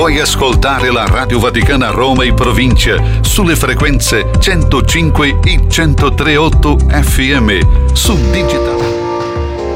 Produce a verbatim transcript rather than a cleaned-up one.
Puoi ascoltare la Radio Vaticana Roma e provincia sulle frequenze centocinque e centotre virgola otto F M, su Digital